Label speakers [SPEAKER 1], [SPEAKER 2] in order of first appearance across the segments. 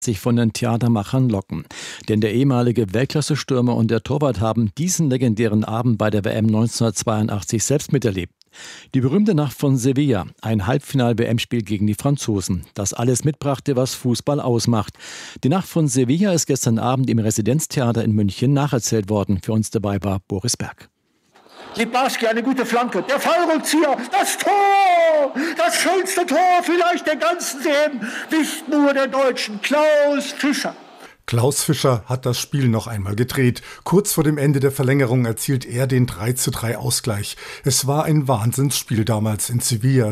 [SPEAKER 1] sich von den Theatermachern locken. Denn der ehemalige Weltklasse-Stürmer und der Torwart haben diesen legendären Abend bei der WM 1982 selbst miterlebt. Die berühmte Nacht von Sevilla, ein Halbfinal-WM-Spiel gegen die Franzosen, das alles mitbrachte, was Fußball ausmacht. Die Nacht von Sevilla ist gestern Abend im Residenztheater in München nacherzählt worden. Für uns dabei war Boris Berg.
[SPEAKER 2] Littbarski, eine gute Flanke, der Fallrückzieher, das Tor! Das schönste Tor vielleicht der ganzen WM, nicht nur der Deutschen, Klaus Fischer.
[SPEAKER 3] Klaus Fischer hat das Spiel noch einmal gedreht. Kurz vor dem Ende der Verlängerung erzielt er den 3:3 Ausgleich. Es war ein Wahnsinnsspiel damals in Sevilla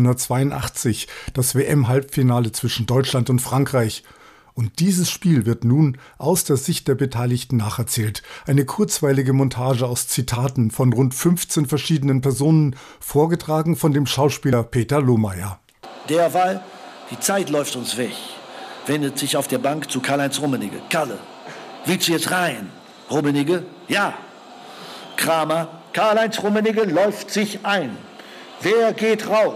[SPEAKER 3] 1982, das WM-Halbfinale zwischen Deutschland und Frankreich. Und dieses Spiel wird nun aus der Sicht der Beteiligten nacherzählt. Eine kurzweilige Montage aus Zitaten von rund 15 verschiedenen Personen, vorgetragen von dem Schauspieler Peter Lohmeier.
[SPEAKER 2] Derweil, die Zeit läuft uns weg. Wendet sich auf der Bank zu Karl-Heinz Rummenigge. Kalle, willst du jetzt rein? Rummenigge, ja. Kramer, Karl-Heinz Rummenigge läuft sich ein. Wer geht raus?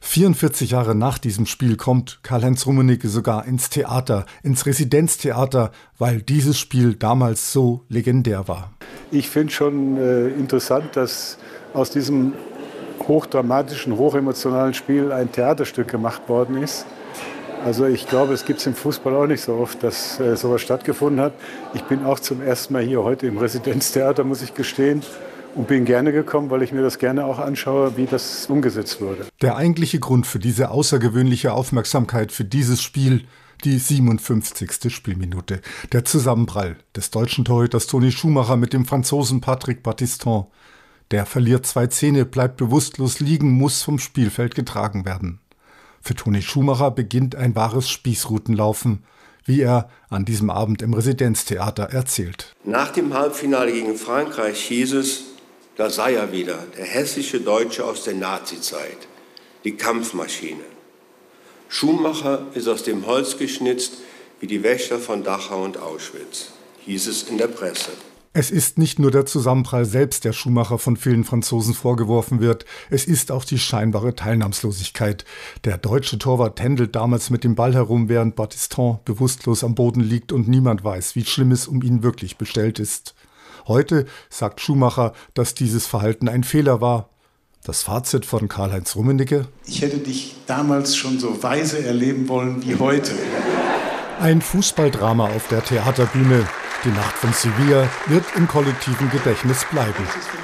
[SPEAKER 3] 44 Jahre nach diesem Spiel kommt Karl-Heinz Rummenigge sogar ins Theater, ins Residenztheater, weil dieses Spiel damals so legendär war.
[SPEAKER 4] Ich finde schon interessant, dass aus diesem hochdramatischen, hochemotionalen Spiel ein Theaterstück gemacht worden ist. Also ich glaube, es gibt es im Fußball auch nicht so oft, dass sowas stattgefunden hat. Ich bin auch zum ersten Mal hier heute im Residenztheater, muss ich gestehen, und bin gerne gekommen, weil ich mir das gerne auch anschaue, wie das umgesetzt wurde.
[SPEAKER 3] Der eigentliche Grund für diese außergewöhnliche Aufmerksamkeit für dieses Spiel, die 57. Spielminute. Der Zusammenprall des deutschen Torhüters Toni Schumacher mit dem Franzosen Patrick Battiston. Der verliert 2 Zähne, bleibt bewusstlos liegen, muss vom Spielfeld getragen werden. Für Toni Schumacher beginnt ein wahres Spießrutenlaufen, wie er an diesem Abend im Residenztheater erzählt.
[SPEAKER 5] Nach dem Halbfinale gegen Frankreich hieß es, da sei er wieder, der hässliche Deutsche aus der Nazizeit, die Kampfmaschine. Schumacher ist aus dem Holz geschnitzt wie die Wächter von Dachau und Auschwitz, hieß es in der Presse.
[SPEAKER 3] Es ist nicht nur der Zusammenprall selbst, der Schumacher von vielen Franzosen vorgeworfen wird. Es ist auch die scheinbare Teilnahmslosigkeit. Der deutsche Torwart tändelt damals mit dem Ball herum, während Battiston bewusstlos am Boden liegt und niemand weiß, wie schlimm es um ihn wirklich bestellt ist. Heute sagt Schumacher, dass dieses Verhalten ein Fehler war. Das Fazit von Karl-Heinz Rummenigge:
[SPEAKER 6] Ich hätte dich damals schon so weise erleben wollen wie heute.
[SPEAKER 3] Ein Fußballdrama auf der Theaterbühne. Die Nacht von Sevilla wird im kollektiven Gedächtnis bleiben.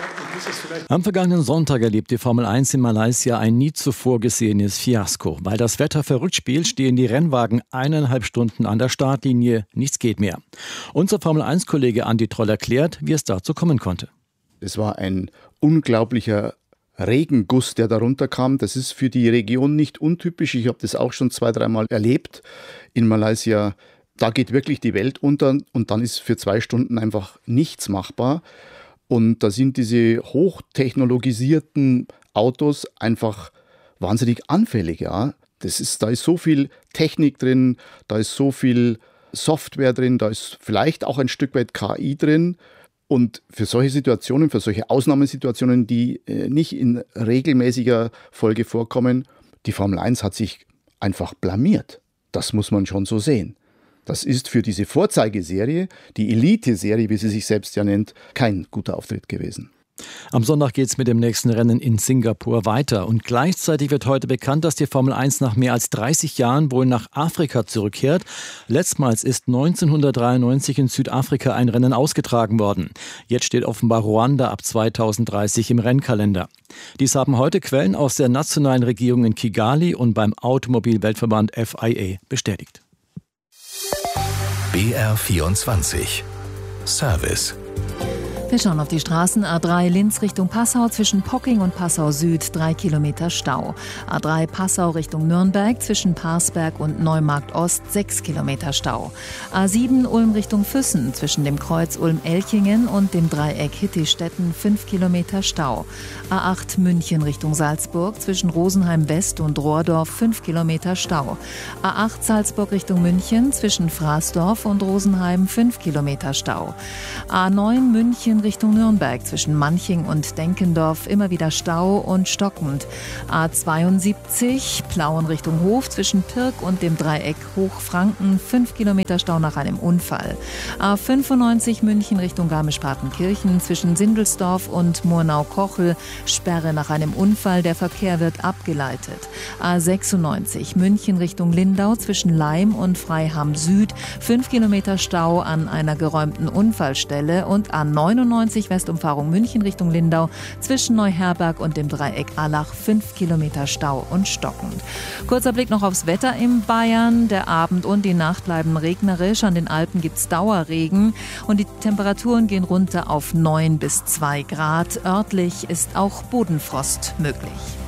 [SPEAKER 1] Am vergangenen Sonntag erlebt die Formel 1 in Malaysia ein nie zuvor gesehenes Fiasko. Weil das Wetter verrückt spielt, stehen die Rennwagen 1,5 Stunden an der Startlinie. Nichts geht mehr. Unser Formel 1-Kollege Andi Troll erklärt, wie es dazu kommen konnte.
[SPEAKER 7] Es war ein unglaublicher Regenguss, der darunter kam. Das ist für die Region nicht untypisch. Ich habe das auch schon 2-3 Mal erlebt in Malaysia. Da geht wirklich die Welt unter und dann ist für 2 Stunden einfach nichts machbar. Und da sind diese hochtechnologisierten Autos einfach wahnsinnig anfällig. Ja? Da ist so viel Technik drin, da ist so viel Software drin, da ist vielleicht auch ein Stück weit KI drin. Und für solche Situationen, für solche Ausnahmesituationen, die nicht in regelmäßiger Folge vorkommen, die Formel 1 hat sich einfach blamiert. Das muss man schon so sehen. Das ist für diese Vorzeigeserie, die Elite-Serie, wie sie sich selbst ja nennt, kein guter Auftritt gewesen.
[SPEAKER 1] Am Sonntag geht es mit dem nächsten Rennen in Singapur weiter. Und gleichzeitig wird heute bekannt, dass die Formel 1 nach mehr als 30 Jahren wohl nach Afrika zurückkehrt. Letztmals ist 1993 in Südafrika ein Rennen ausgetragen worden. Jetzt steht offenbar Ruanda ab 2030 im Rennkalender. Dies haben heute Quellen aus der nationalen Regierung in Kigali und beim Automobilweltverband FIA bestätigt.
[SPEAKER 8] BR24 Service.
[SPEAKER 9] Wir schauen auf die Straßen. A3 Linz Richtung Passau zwischen Pocking und Passau Süd 3 Kilometer Stau. A3 Passau Richtung Nürnberg zwischen Parsberg und Neumarkt Ost 6 Kilometer Stau. A7 Ulm Richtung Füssen zwischen dem Kreuz Ulm-Elchingen und dem Dreieck Hittistetten 5 Kilometer Stau. A8 München Richtung Salzburg zwischen Rosenheim West und Rohrdorf 5 Kilometer Stau. A8 Salzburg Richtung München zwischen Fraßdorf und Rosenheim 5 Kilometer Stau. A9 München Richtung Nürnberg zwischen Manching und Denkendorf immer wieder Stau und stockend. A72 Plauen Richtung Hof zwischen Pirk und dem Dreieck Hochfranken 5 Kilometer Stau nach einem Unfall. A95 München Richtung Garmisch-Partenkirchen zwischen Sindelsdorf und Murnau-Kochel Sperre nach einem Unfall. Der Verkehr wird abgeleitet. A96 München Richtung Lindau zwischen Laim und Freiham Süd 5 Kilometer Stau an einer geräumten Unfallstelle und A99 Westumfahrung München Richtung Lindau zwischen Neuherberg und dem Dreieck Allach 5 Kilometer Stau und stockend. Kurzer Blick noch aufs Wetter in Bayern. Der Abend und die Nacht bleiben regnerisch. An den Alpen gibt es Dauerregen und die Temperaturen gehen runter auf 9 bis 2 Grad. Örtlich ist auch Bodenfrost möglich.